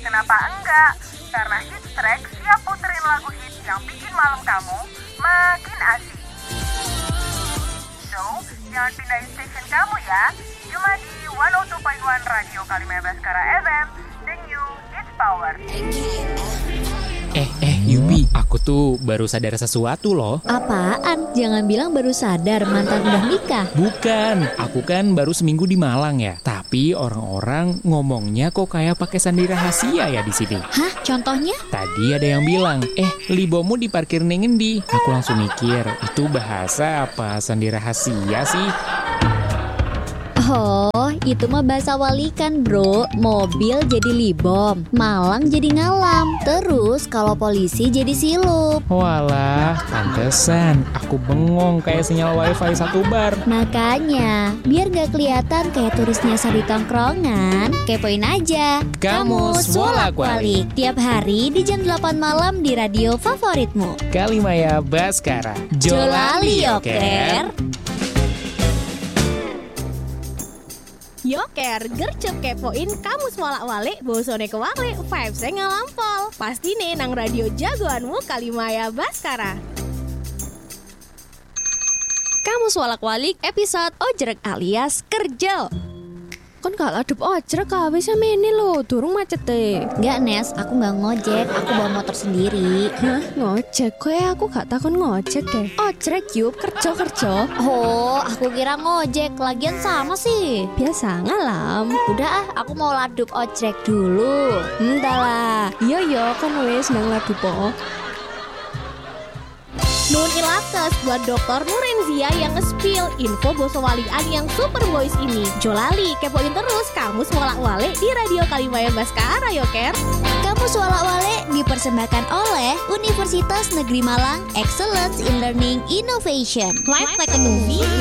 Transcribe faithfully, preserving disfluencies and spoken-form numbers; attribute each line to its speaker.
Speaker 1: Kenapa enggak? Karena Hits Track siap puterin lagu hits yang bikin malam kamu makin asik. So, jangan pindahin station kamu ya. Cuma di seratus dua koma satu Radio Kalimaya Baskara F M, The New Hits Power.
Speaker 2: Eh, eh, Yubi, aku tuh baru sadar sesuatu loh.
Speaker 3: Apaan? Jangan bilang baru sadar mantan udah nikah.
Speaker 2: Bukan, aku kan baru seminggu di Malang ya. Tapi orang-orang ngomongnya kok kayak pakai sandi rahasia ya di sini.
Speaker 3: Hah? Contohnya?
Speaker 2: Tadi ada yang bilang, eh, libomu diparkir ning endi? Aku langsung mikir, itu bahasa apa sandi rahasia sih?
Speaker 3: Oh, itu mah bahasa walikan bro. Mobil jadi libom, Malang jadi ngalam. Terus kalau polisi jadi silup.
Speaker 2: Walah, pantesan aku bengong kayak sinyal wifi satu bar.
Speaker 3: Makanya, biar gak kelihatan kayak turis nyasar di tongkrongan, kepoin aja
Speaker 2: Kamus Bolak-Balik.
Speaker 3: Tiap hari di jam delapan malam di radio favoritmu.
Speaker 2: Kalimaya Baskara.
Speaker 3: Jolali yoker.
Speaker 4: Yoker, gercep kepoin kamus walak-walik, bosone kewalik, vibes-nya ngalampol. Pasti nih nang radio jagoanmu Kalimaya Baskara. Kamus walak-walik episode ojrek alias kerja. Kon gak ladep ojrek kawe sama ini loh, durung macet deh.
Speaker 3: Gak Nes, aku gak ngojek, aku bawa motor sendiri.
Speaker 4: Hah? Ngojek? Kok aku gak takon ngojek deh. Ojrek yuk, kerja-kerja.
Speaker 3: Oh, aku kira ngojek, lagian sama sih.
Speaker 4: Biasa ngalam.
Speaker 3: Udah ah, aku mau ladup ojek dulu.
Speaker 4: Entahlah, iya yo kan wes nang ladup po. Nun ilakes buat dokter Nurenzia yang nge-spill info boso walian yang super boys ini. Jolali, kepoin terus kamus walak-walik di Radio Kalimaya Baskara yoker.
Speaker 3: Kamus walak-walik dipersembahkan oleh Universitas Negeri Malang Excellence in Learning Innovation.
Speaker 4: Life like a movie.